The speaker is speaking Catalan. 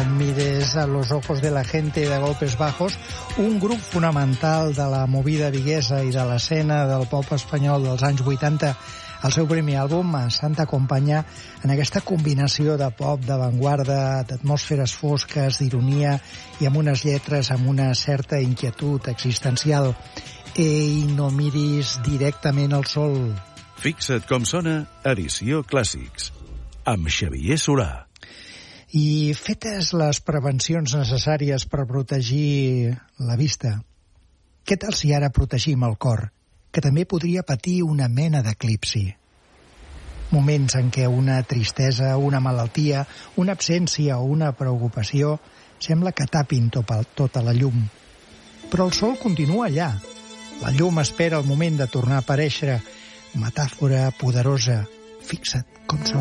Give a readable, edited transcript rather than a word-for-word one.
No mires a los ojos de la gente de Golpes Bajos, un grup fonamental de la movida viguesa i de l'escena del pop espanyol dels anys 80. El seu primer àlbum se'n t'acompanya en aquesta combinació de pop, d'avantguarda, d'atmosferes fosques, d'ironia i amb unes lletres amb una certa inquietud existencial. I no miris directament al sol. Fixa't com sona Edició Clàssics, amb Xavier Solà. I fetes les prevencions necessàries per protegir la vista, què tal si ara protegim el cor, que també podria patir una mena d'eclipsi? Moments en què una tristesa, una malaltia, una absència o una preocupació sembla que tapin tota la llum. Però el sol continua allà. La llum espera el moment de tornar a aparèixer. Metàfora poderosa. Fixa't com sona.